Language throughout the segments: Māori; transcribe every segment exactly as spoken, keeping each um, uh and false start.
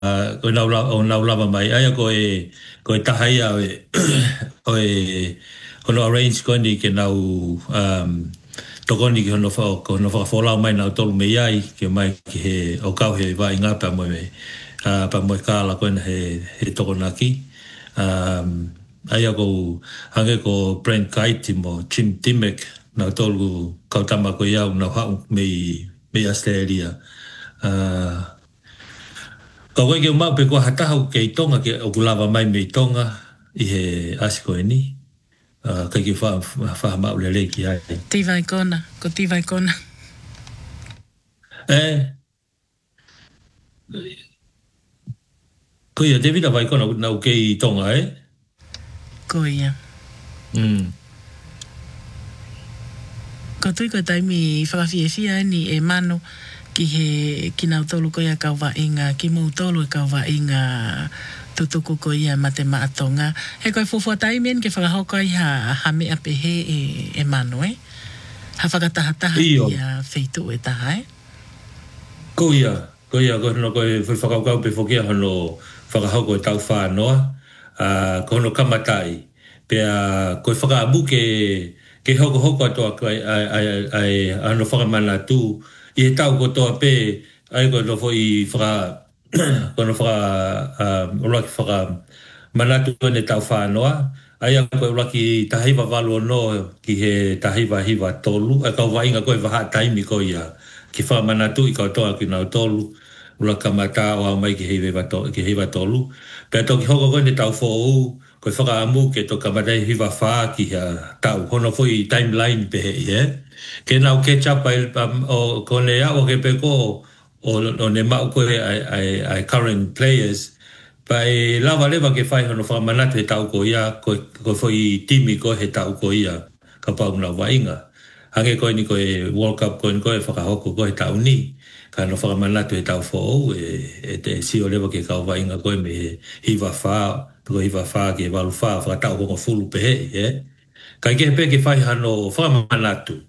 ko na la o na la mai ai ko e ko ta hai a o e ko no arrange ko ni ke na um to ko ni ke no fa ko no fa fola mai na to me ai ke mai ke he o ka he vai nga pa mo me a pa mo ka la ko he he to ko na ki um ai ko hange ko Brent Kite mo Jim Timek na to lu ka tama ko ya na ha me me Australia uh Ka wai ke mau pe ko hatahu ke tonga ke o kulava mai me tonga i he asiko e ni. Uh, ka ki wha, wha mau le le ki ai. Tivai kona, ko tivai kona. Eh, ko ia David vai kona nau ke i tonga eh? Ko ia. Mm. Ko tui ko taimi whakawhiewhia ni e mano ki he ki nau tolu ko ia kauwa inga, ki mou tolu e kauwa inga tutuku ko ia mate maatonga. He koe fufua taimen ke whakahoko i ha, ha mea pehe e, e mano e. Ha whakatahataha ia feitu e taha e. Ko ia, ko ia, ko hono koe whakakau pe whokia hono whakahoko e tau whanoa, uh, ko hono kamatai. Pea koe whakaabu ke, ke hoko hoko atoa koe ai, ai, ai, ano whakamana tu, I he tau ko toa pe, ai ko no foi whaka, ko no whaka, uh, uraki whaka manatu ne tau whanoa, ai a koe uraki tahiwa walo no ki he tahiwa hiwa tolu, a kau wainga koe waha taimi ko ia, ki whaka manatu I kau toa ki nau tolu, uraka mata o mai ki hiwa tolu, ki hiwa tolu, pia toki hoko koe ne tau whou, koe whaka amu ke toka madai hiwa wha ki ha tau, hono foi timeline pe he, yeah? Ke nau ke chapa um, o kone a o ke peko o, o ne mau koe ai, ai, ai current players pa e lava lewa ke whai hono whamanatu he tau ko ia ko, ko whai timi ko he tau ko ia ka pau na wainga hange koe ni koe World Cup koe ni koe whakahoko ko he tau ni ka no whamanatu he tau fo e, e te si o lewa ke kau wainga koe me he hiwa wha ko hiwa wha ke walu wha whakatau hongo fulu pe he eh? Ka ke pe ke whai hano whamanatu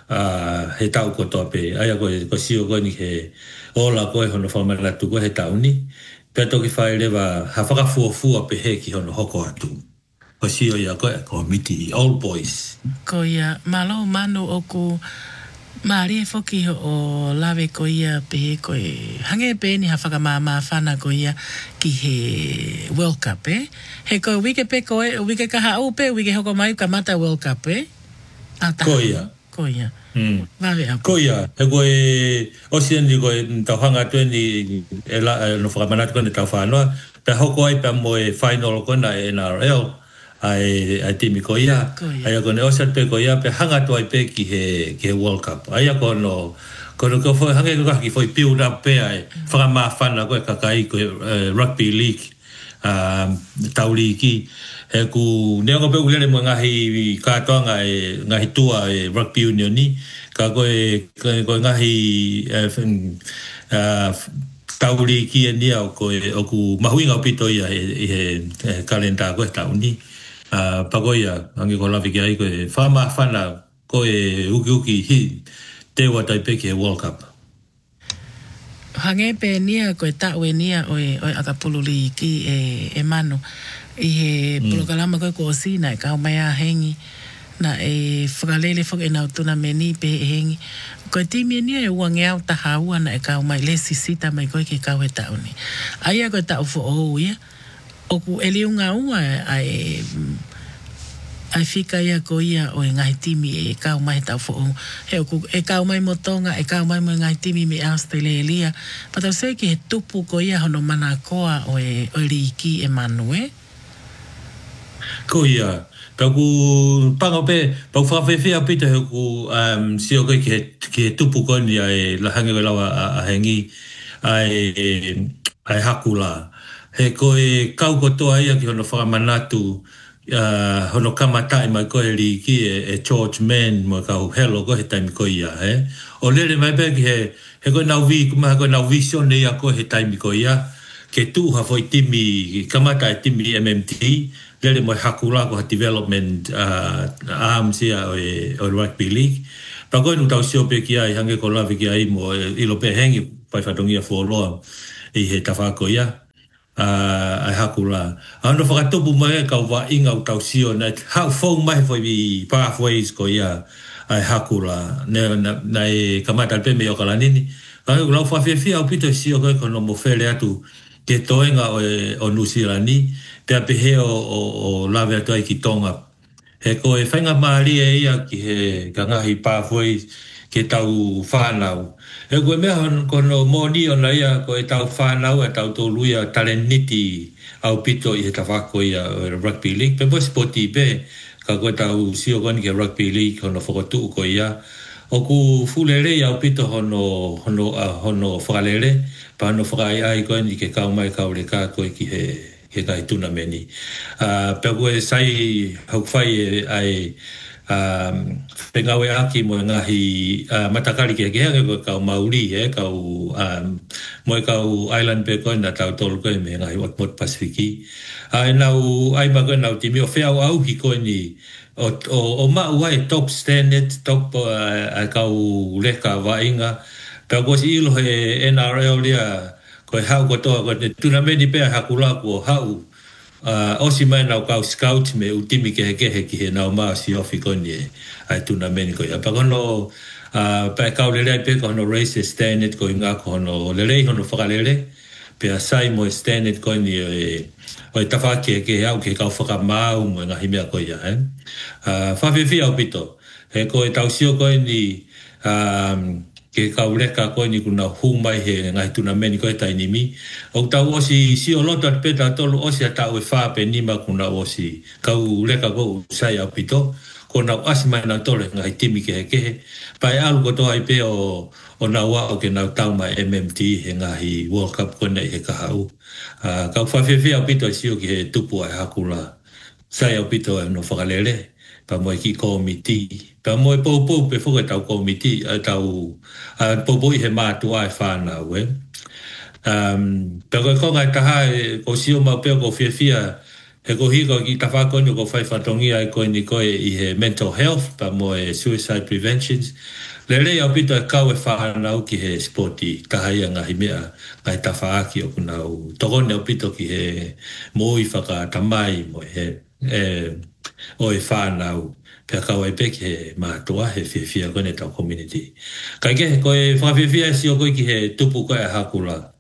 Uh, he tau ko toa pe, aia koe, ko sio koe ni he ola koe hono whamana tu koe he tau ni, pia toki whae lewa ha whakafua pe he ki hono hoko atu. Ko sio ia koe, ko miti, old boys. Ko ia, malo manu oku, maari e whoki o lawe ko ia pe he koe, hange pe ni ha whakamama whana ko ia ki he World Cup, eh? He koe wike pe koe, wike kaha au pe, wike hoko mai ka mata World Cup, eh? Ko ia. Ko ia. Mm. Vale, ko ia, he koe, osian ni koe, tau hanga tue ni, e la, no whakamanatu koe ni tau whanoa, pe hoko ai pe mo e final koe na N R L, ai, ai timi ko ia, ai a koe ne osian pe ko ia, pe hanga tu ai pe ki he, ki he World Cup, ai a koe no, koe no koe foi, hange koe ki foi build up pe ai, whakama whana koe kakai koe uh, rugby league, um, tau liki, he ku neo ko pe ulele mo ngahi katoanga e ngahi tua e rugby union ni ka ko e ko ngahi uh, tauri ki ni au ko o ku mahuinga pito ia e e kalenda ko ta uni uh, pa ko ia angi ko lavi ai ko e fama fana ko e uki uki hi te wa tai pe ke World Cup hange pe nia ko ta we nia o e akapululi ki e e mano I he mm. polokalama koe ko osina e kau mai a hengi na e whakalele whaka e nau tuna meni pe e hengi koe timi nia e ua ngeau taha ua na e kau mai le sisita mai koe ke kau he tau ni aia koe tau fo o ia o ku e liunga ua ai ai fika ia ko ia o e ngahi timi e kau mai tau fo o he o ku e kau mai motonga e kau mai mo ngahi timi me Australia patau se ki he tupu ko ia hono mana koa o e, o e riki e manu e ko ia pa ku panga pe pa ku whawhewhia pita he ku um, sio koe ki he, ki he tupu koe ni ai la hangi koe lawa a, a hengi ai, ai hakula he koe kau kotoa ia ki hono whakamanatu uh, hono kamatai mai koe li ki e, e George Mann mo kau helo koe he taimi koe ia he o lere mai pe ki he he koe nau vi kuma he koe nau vision ne ia koe he taimi koe ia ke tu ha foi timi kamatai timi M M T lele mo hakula ko development uh, arms ia o e, o rugby league pa ko no tau sio pe ki ai hange ko lavi ki ai mo i lo pe hengi pai fatongia fo lo i he tafa ko ia a ai hakula ano whakatupu mai ka wa inga o tau sio na how fo mai foi bi pathways ko ia ai hakula ne na e kamata pe me o kala nini ka o lau fa fe fi au pito sio ko ko no mo fele atu ke toenga o o Nusirani te pe he o o, o lave atu ai ki tonga he ko e whainga maari e ia ki he ka ngahi pathways ke tau whanau. E koe mea kono mōni o na ia ko e tau whanau e tau tōlu ia taleniti au pito i he tawhako ia rugby league. Pe mo spoti pe ka koe tau sio koni ke rugby league hono whakotu ko ia. O ku fulere au pito hono hono uh, hono whakalere pa hono whakai ai koni ke kau mai kaure ka koe ki he he kai tunameni. Uh, pe koe sai haukwhai ai um pengawe aki mo ngahi uh, matakari ke ke ko ka mauri e ka um mo ka island pe ko na tau tol ko me ngahi wat mot pasifiki ai nau ai ma ko nau timi o fe au au ki ko ni o o, o ma wai top standard top uh, ka u le ka vainga pe ko si ilo he N R L dia ko hau ko to ko tunameni pe hakula ko hau Uh, osi mai nau kau scout me utimi ke ke he ki he nau maa si ofi koni e ai tuna meni ko ia. Pa kono uh, pa kau lelei pe kono race standard ko inga kono lelei kono whakalele pe a sai mo standard koni e o e tawhaki e ke au ke kau whakamau mo ngahi mea ko ia. Eh? Uh, Whawhiwhi au pito he ko e tau sio koni um, ke kaureka ko ni kuna humai he ngai tuna meni ko tai nimi o tau osi si o loto pe ta tolu osi ata o fa pe nima kuna osi kaureka ko sai a pito ko na asma na tole ngai timi ke ke pai algo to ai pe o o na wa o ke na tau mai M M T he ngai World Cup ko nei he ka hau a ka fa fe fe a pito si o ke tupu ai hakula sai a pito no whakalele pa mo ki komiti pa mo po po pe fo ta komiti tau a po po he ma tu ai fa na we um pe ko ko ga ta ha ko si o ma pe ko fia fia he ko hi ko ki ta fa ko ni ko fa fa tongi ai ko ni ko i he mental health pa mo e suicide preventions le le a pito ka we fa na ki he sporti ta ha nga hi mea ga ta fa ki o na u to ko ne pito ki he mo i fa ka ta mai mo he eh o e whanau pe kau e peke mātua he whiawhia koe ne tau community. Kai ke koe whawhiwhia si o koe ki he tupu koe a hakula.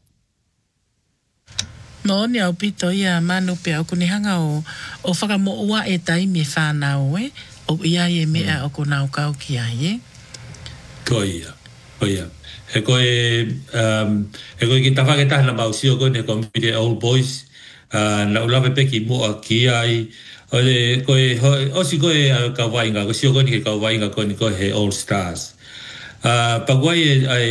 No ni au pito ia manu pe au kunihanga o o whakamo ua e taimi e whanau e o ia e mea mm. o kunau kau ki ai e. Ko ia, ko ia. He koe, um, he koe ki tawhaketahi na mau si o koe ne community old boys uh, na ulawe peki mua ki ai ole koe o si koe ka wainga ko si ko ni ka wainga ko ni ko he all stars ah pa koe ai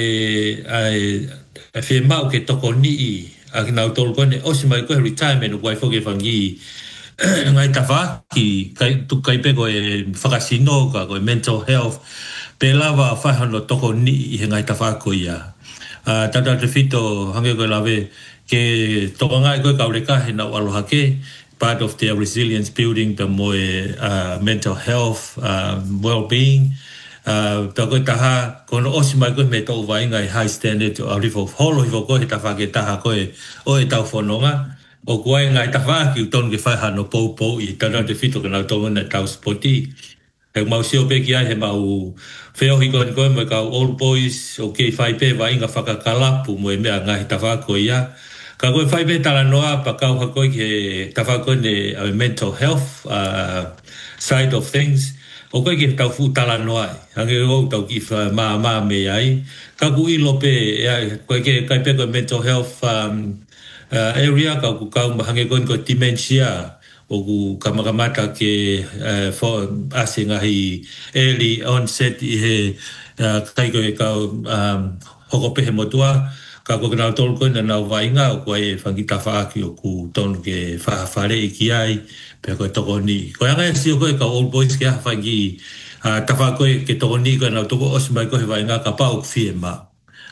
ai fe mau ke toko ni a na tol ko ni o si mai ko retirement ko fo ke fangi ngai ta fa ki kai tu kai pe ko e fakasino ka ko mental health pe lava fa no toko ni ngai ta fa ko ia ah tata te fito hange ko lave ke to ngai ko ka le ka he na aloha ke part of their resilience building the more uh, mental health uh, well-being uh tako taha kono osima ko me to vai ngai high standard to arrival holo ivo ko ta fa ke taha ko o e tau fononga o ko ngai ta fa ki ton ke fa no po po i ta de fito na to na tau spoti e mau sio pe ki ai he mau feo hi ko ko me ka old boys o ke fai pe vai nga fa ka kalapu mo me ngai ta fa ko ia ka koe whai pe tala noa pa kau hakoi ke tawhako ne uh, mental health uh, side of things. O koe ke tau fu tala noa. Hange o tau ki wha maa maa me ai. Ka ku ilo pe koe ke kai pe koe mental health um, uh, area ka ku kau hange koe ko dementia o ku kamakamata ke uh, for ase ngahi early onset i he uh, kai koe kau um, hoko pehe motua. Ka ko na tol ko na na vainga ko e fangi ta fa ki o ku ton ke fa fa le ki ai pe ko to ni ko nga si ko ka old boys ke fangi ta fa ko ke to ni ko na to ko os mai ko vainga ka pa o firma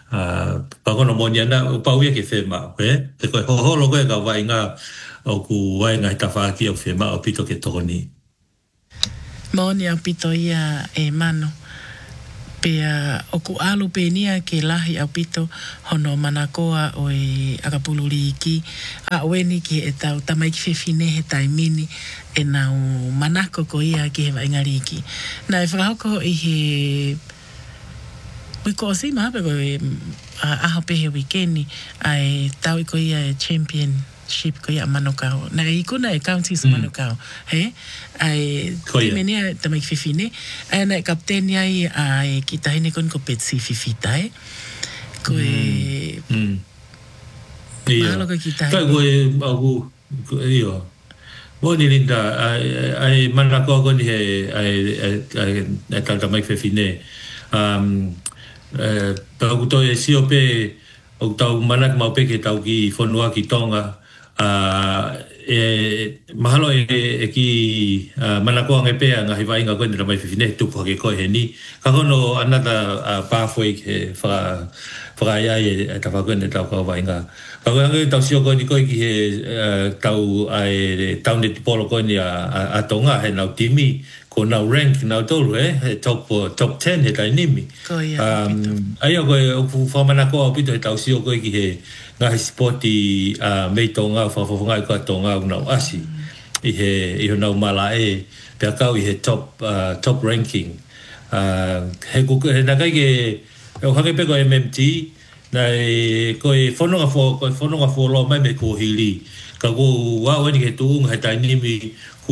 pa ko no monia na pa u ke firma pe ko ho ho lo ko ka vainga o ku vainga ta fa ki o firma o pito ke to ni monia pito ia e mano Pea o ku alu pe nia ke lahi au pito hono manakoa o e akapuluri ki a weni ki e tau tamai ki whewhine he taimini e nau manako ko ia ki he waingari ki. Na e whakahoko i he ui ko o si mahape ko e aho pe he wikeni a e tau i ko ia e championship ko ia manokao. Na i kuna e counties mm. manokao. He? Ai timenia tamai fifine ana kapteni ai ai kitahine kon ko petsi fifitae ko e mm malo ko kitahine ka ko e au io boni linda ai ai manako ko ni he ai ai ta tamai fifine um eh pa ko to e sio pe o tau manak mau pe ke tau ki fonua ki tonga a e mahalo e, e ki uh, manako ang epea nga hiwai nga koe nila mai whiwhine tupu hake koe he ni ka kono another uh, pathway ke whaka whaka iai e tawa koe ne tau kau wai nga ka koe ange tau sio koe ni koe ki he uh, tau ai tau ne tipolo koe ni a, a, a tonga he nau timi ko nau rank nau tolu eh he top top ten he tai nimi um, ai o koe o whamanako au pito he tau sio koe ki he nga sporti a uh, mei tonga fa fa nga ko tonga na asi i he i no mala e pe ka i he top uh, top ranking uh, he ku he na kai ke o ha ke pe ko M M T na ko e fono nga fo ko fono nga fo lo mai me ko hili ka ko wa wa ni ke tu nga ta ni mi ko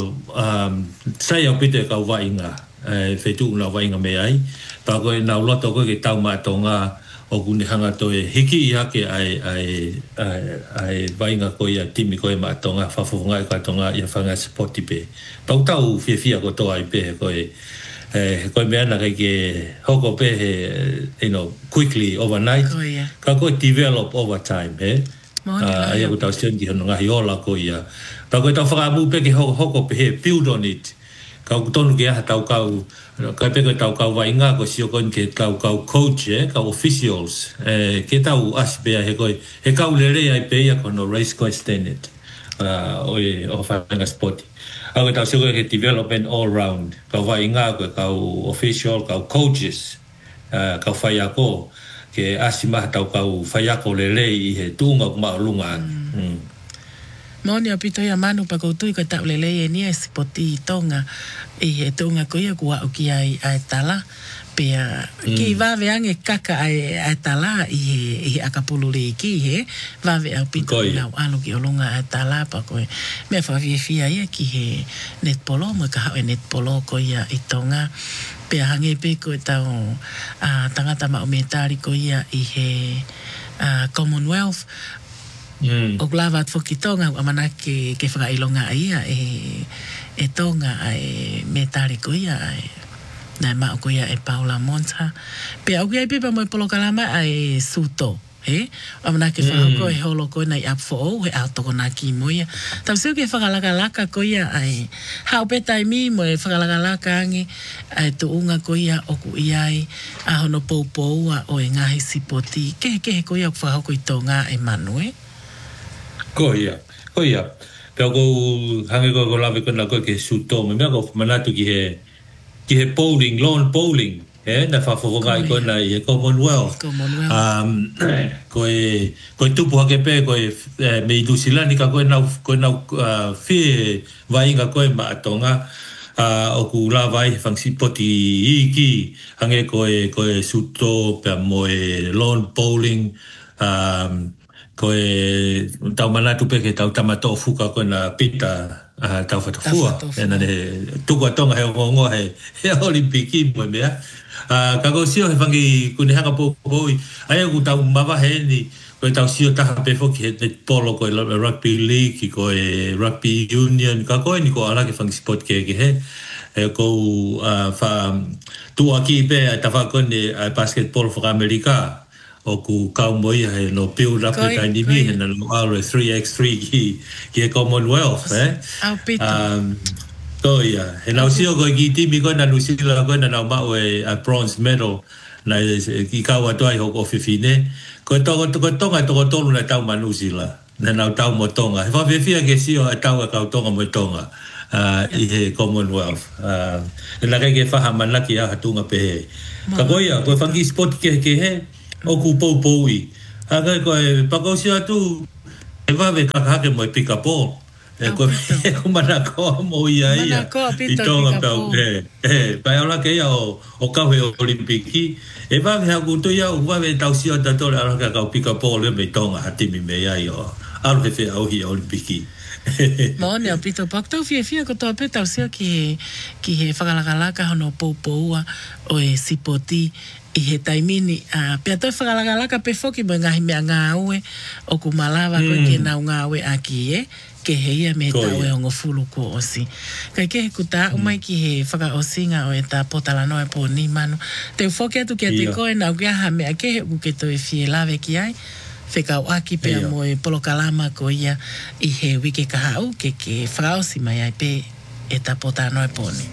um sai o pite ka wa inga e fe tu na wa inga me ai ta ko na lo to ko ke tau ma tonga o kuni hanga to e hiki i hake ai ai ai ai vainga ko ia timi ko e matonga fafonga ko tonga ia fanga sporti pe pau tau fia fia ko to ai pe ko e eh ko me ana ke hoko pe you know quickly overnight oh, yeah. ka ko develop over time eh ai ko tau sien ki hono ngai ola ko ia pa ko tau faka mu pe ke hoko pe build on it ka ko tonu ke ha tau kau ka pe ko tau kau vai nga ko sio kon ke kau kau coach eh ka officials eh ke tau aspe he ko he kau lere ai pe ia kono race ko standard uh o o fa nga sport au tau sio ke development all round ka vai nga ko kau official kau coaches uh ka fa ya ko ke asima tau kau fa ya ko lere i he tunga ma lunga mm. Moni apito ya manu pa koutu ka tau lele ni spoti tonga e tonga ko ia kua o ki ai ai tala pe ki va veang e kaka ai ai tala i i akapulule ki he va ve apito na alo ki olonga ai tala pa ko me fa vi fia ia ki he net polo mo ka net polo ko ia i tonga pe hange pe ko tau a tangata ma o metari ko ia i he Commonwealth Mm. O glava at foki tonga amana ke ke whakailonga ia e e tonga e me tari ko ia e na ma ko ia e Paula Monta pe au ia pepa mo polo kalama e suto he amana ke whakako e holo ko nei up for all he auto na ki mo ia tau se ke whakalaka laka ko ia ai hau pe tai mi mo e whakalaka laka angi ai tu unga ko ia o ku ia ai a hono pou o e ngahi sipoti ke ke ko ia whakako i tonga e manue ko ia ko ia pe ko hange ko ko lave ko na ko ke suto me me ko manatu ki he ki he bowling lawn bowling eh na fa fo ga ko na e Commonwealth um ko e ko tu po ke pe ko me du silani ka ko na ko na fi vai ga ko ma tonga a o ku la vai fangsi poti iki hange ko e ko e suto pe mo e lawn bowling um ko e tau manatu pe ke tau tamato fuka ko na pita uh, tau fatafua e na ne tuku atonga he ngongo he he olimpiki mo mea uh, ka ko sio he vangi kune hanga po poi ai ku tau mava he ni ko tau sio taha pe foki he polo ko e rugby league ko e rugby union ka ko ni ko ala ke vangi sport ke ke he e ko uh, fa tu aki pe tafa ko ni basketball for America o ku kau moi he no build up the kind of me and no R three by three ki ki Commonwealth eh um ko ia he na sio ko ki timi ko na lusila ko na na ma we a bronze medal na ki kau atoi ho ko fifine ko to ko to tonga to ko tolu na tau manusila na na tau mo tonga fa fe fia ke sio a tau ka tonga mo tonga uh, i he Commonwealth. Uh, nā kai ke whaha manaki a hatunga pe he. Ka koe ia, koe whangi spot ke ke he, o ku pou pou i. Ha kai koe pakausi atu, e wawe kakake mo e pika pō. E koe e kumana koa mo ia ia. I tonga pau. E, e, pai aula ke ia o, o kauhe o Olimpiki. E wawe haku tu ia, o wawe tausi o tatore ala ka kau pika pō le me tonga hatimi me ia i o. Alu he whi auhi o Olimpiki. Mone o pito pak tau fia fia ko toa pe tau sio ki he, ki he whakalakalaka hono pou poua o e sipoti i he taimini. Uh, pia toi whakalakalaka pe foki mo ngahi mea ngā ue o ku malawa mm. koe ke nau ngā ue a ki e ke he ia me tau e o ngofulu ko osi. Kai ke he kuta umai ki he whakaosinga o e ta potalano e po ni manu. Te ufoki atu ki a te koe nau kia ha mea ke he uke toi fie lawe ki ai. Whekau aki pia mo e polokalama ko ia i he wike kahau ke ke whakaosi mai ai pe e ta potano e poni.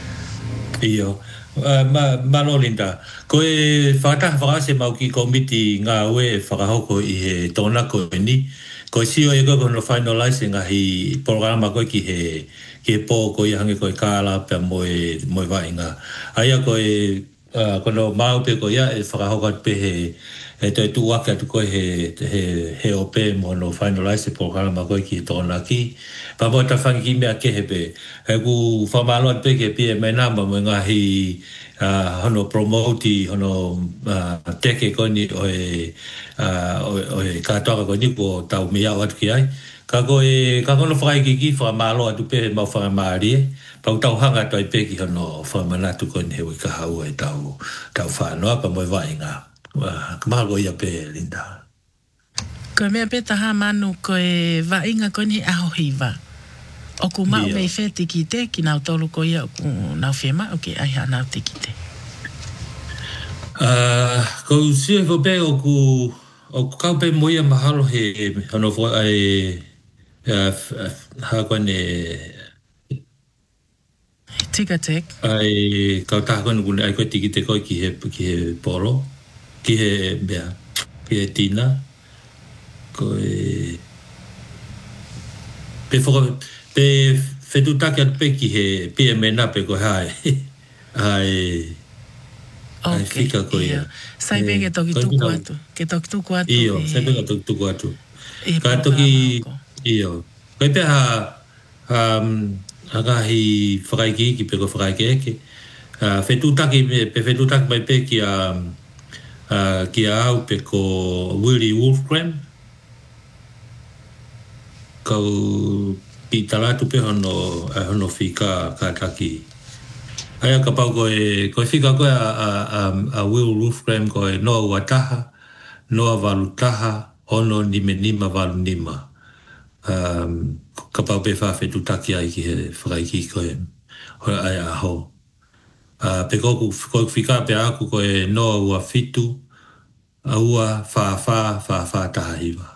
Iyo. Uh, ma, mano Linda, ko e whakataha whakase mau ki komiti ngā ue e whakahoko i he tōna ko e ni. Ko e sio e koe kono finalize ngahi programa koe ki he ki he pō ko i hange koe kāla pia mo e mo e wainga. Aia ko e uh, kono mau pe ko ia e whakahoko pe he e toi tu waka tu koe he, he, he ope mo no finalize programa koe ki tōna ki. Pa mo ta whangi ki mea ke he pe. He ku whamaloa pe ke pia me namba mo ngahi uh, hono promoti, hono uh, teke koe ni o e, uh, o, o e kātoaka koe ni ko tau mea o atu ki ai. Ka koe, ka kono whakai ki ki whamaloa tu pe he mau whamaari e. Pau tau hanga toi pe ki hono whamanatu koe ni he wika hau e tau, tau whanoa pa mo e vai ngā. Ka maha ko ia pe, Linda. Ko mea pe taha manu ko e vainga ko ni aho hiva. O ku mau mei whē tiki te ki nau tolu ko ia o ku nau whiema o ki aiha nau tiki te. Uh, ko sio ko pe o ku o ku kau pe moia mahalo he hono fo ai ha ko ne tika tek. Ai kau taha ko ne ai ko tiki te ko ki he ki he poro. Ki he bea, ki he tina, ko e... Pe whaka, pe whetutake atu pe ki he P M N pe ko hae, hae, hae whika ko ia. Sai pe ke toki tuku atu, ke toki tuku atu. Iyo, sai pe ke toki tuku atu. Ka toki, iyo. Kai pe ha, ha kahi whakaiki ki pe ko whakaiki eke. Whetutake, pe whetutake mai pe ki a... Uh, ki au pe ko Willie Wolfgram kau pi talatu pe hono uh, hono fika ka taki aya ka pau ko e ko fika ko a, a, a, a Will Wolfgram ko e no wataha no valutaha ono ni menima valu nima um, ka pau pe fa fe tutaki ai ki he fraiki ko e aya ho Uh, pe koku ko fika pe aku ko e no ua fitu a ua fa fa fa fa tahiva.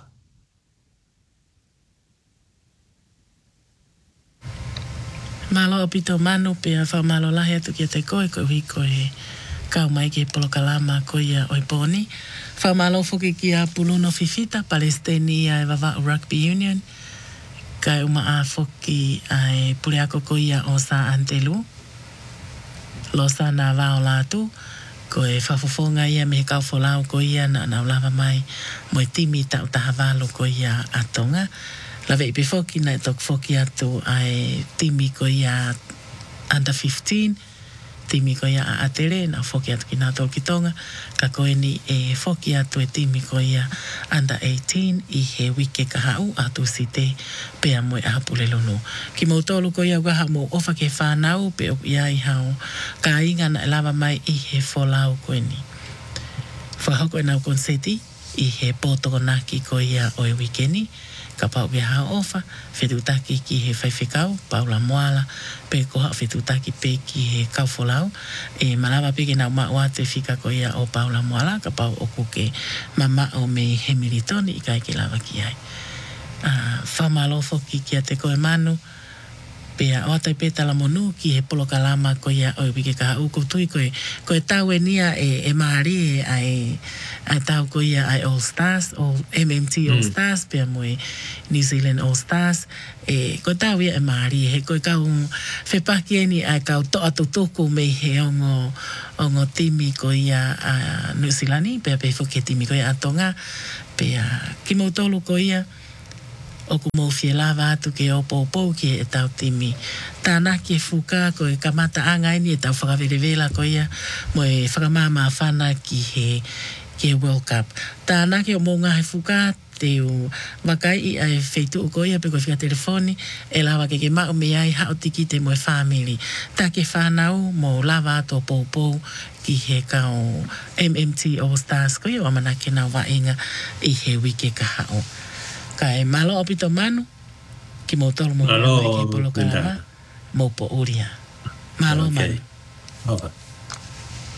Malo pito manu pe a fa malo lahi atu ki te koe ko hui ko e kau mai ki polokalama ko ia oi poni. Fa malo foki ki a puluno fifita Palestini a e vava Rugby Union. Kai uma a foki a e pureako ko ia o sa antelu. Losa na vao latu, ko e whafofonga ia me kau wholau ko ia na na lava mai mo e timi tau tahawalo ko ia atonga. Lawe i pefoki na e tok foki atu ai timi ko ia under fifteen, timi ko ia a atere na foki atu ki nā tau ki tonga, ka koe ni e foki atu e timi ko ia under eighteen i he wike kahau atu si te pea moe a hapule lunu. Ki mau tolu ko ia waha mo ofa ke whanau pe o ia i hao ka inga na lava mai i he wholau koe ni. Whahoko e nau konseti i he pōtoko naki ko ia o e wike ni, ka pau kia hao ofa, whetutaki ki he whaiwhekau, paula moala, pe koha whetutaki pe ki he kau wholau, e malawa pe ke nau maua te whika ko ia o paula moala, ka pau o kuke mama o me he militoni i kai ki lava ki ai. Uh, whamalofo ki kia te koe manu, Pea o tai pe tala monu ki he polo kalama ko ia o wike ka u ko tui ko ko tau e nia e e maari ai ai tau ko ia ai All Stars o M M T All Stars pea mo New Zealand All Stars e ko tau ia e maari he ko ka un fe pa ki ni ai ka to atu toko me he ongo ongo timi ko ia a New Zealand pea pe fo ke timi ko ia atonga pea ki mo tolu ko ia o ku mo fie lava atu ke o popo ki e tau timi. Tāna ki e fuka ko e kamata anga ini e tau whakaverevela ko ia mo e whakamama whana ki he ki e World Cup. Tāna ki o mo ngā he fuka te o wakai i ai feitu ko ia pe ko whika telefoni e lava ke ke mau me ai hao tiki te mo e family. Tā ke whanau mo lava atu o popo ki he ka o M M T All Stars ko ia wamana ke nau wainga i he wike ka hao. Kai malo opito manu ki mo tolo mo malo ki polo kalama mo po uria malo okay. manu. Okay.